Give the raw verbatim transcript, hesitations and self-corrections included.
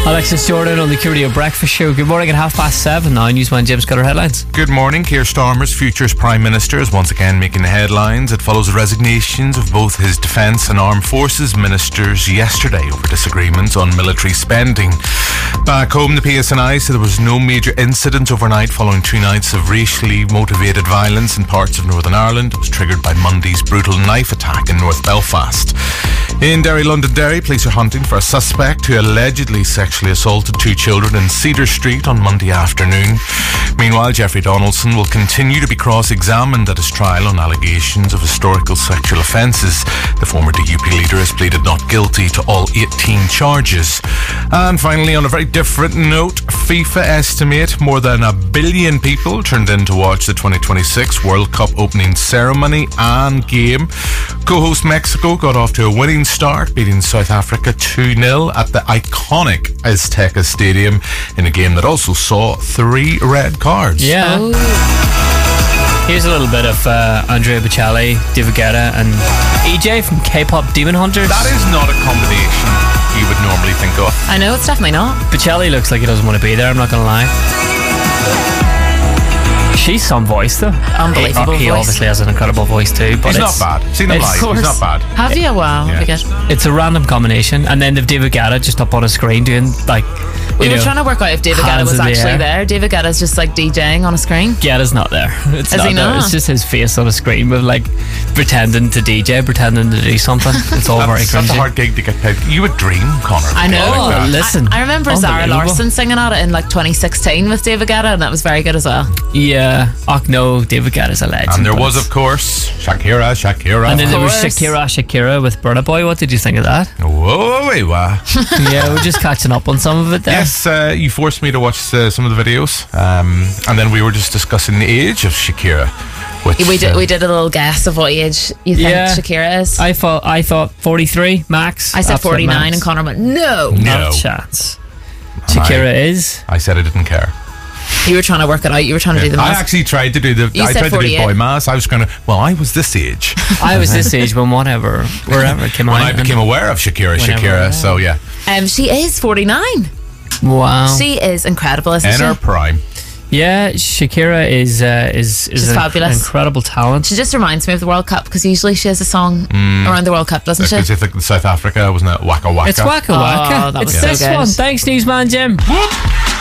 Alexis Jordan on the Curio Breakfast Show. Good morning at half past seven now. Newsman Jim's got our headlines. Good morning. Keir Starmer's future Prime Minister is once again making the headlines. It follows the resignations of both his Defence and Armed Forces ministers yesterday over disagreements on military spending. Back home, the P S N I said there was no major incident overnight following two nights of racially motivated violence in parts of Northern Ireland. It was triggered by Monday's brutal knife attack in North Belfast. In Derry, Londonderry, police are hunting for a suspect who allegedly sexually assaulted two children in Cedar Street on Monday afternoon. Meanwhile, Jeffrey Donaldson will continue to be cross-examined at his trial on allegations of historical sexual offences. The former D U P leader has pleaded not guilty to all eighteen charges. And finally, on a very different note, FIFA estimate more than a billion people turned in to watch the twenty twenty-six World Cup opening ceremony and game. Co-host Mexico got off to a winning start, beating South Africa two nil at the iconic Azteca Stadium in a game that also saw three red cards. Yeah. Oh. Here's a little bit of uh, Andrea Bocelli, David Guetta and E J from K-pop Demon Hunters. That is not a combination you would normally think of. I know, it's definitely not. Bocelli looks like he doesn't want to be there, I'm not going to lie. She's some voice though. Unbelievable He, he voice. obviously has an incredible voice too. But He's it's not bad. Seen him live. He's not bad. Have you? Wow. Yeah. Forget. It's a random combination, and then they've David Guetta just up on a screen doing like. We you were know, trying to work out if David Guetta hands was in the actually air. there. David Guetta's just like DJing on a screen. Guetta's not there. It's Is not he there. not? It's just his face on a screen with like pretending to D J, pretending to do something. It's all very That's, that's a cringy. hard gig to get paid. You would dream, Connor. I know. Like that. Oh, listen. I, I remember Zara Unbelievable. Larsson singing at it in like twenty sixteen with David Guetta, and that was very good as well. Yeah. Oh no, David Guetta's a legend. And there but was, it's- of course, Shakira, Shakira. And then there was course. Shakira, Shakira with Burna Boy. What did you think of that? Whoa, wait, wow. Yeah, we're just catching up on some of it there. Yes, uh, you forced me to watch uh, some of the videos, um, and then we were just discussing the age of Shakira. Which, We did uh, we did a little guess of what age you think Yeah. Shakira is. I thought I thought forty-three max. I said Absolute forty-nine, max. and Connor went no. No. Not a chance. Shakira is. I said I didn't care. You were trying to work it out. You were trying to do the I math. actually tried to do the. You I said tried to do forty-eight. boy mass. I was going to. Well, I was this age I was this age when whatever, wherever it came when out. I became aware of Shakira. Whenever, Shakira. yeah. So yeah, Um, she is forty-nine. Wow. She is incredible, isn't in she? her prime. Yeah, Shakira is uh, is is She's an fabulous. incredible talent. She just reminds me of the World Cup because usually she has a song around the World Cup, doesn't she? Because I think South Africa wasn't it Waka Waka. It's Waka Waka. Oh, that it's was so this good. one. Thanks, Newsman Jim. Whoop.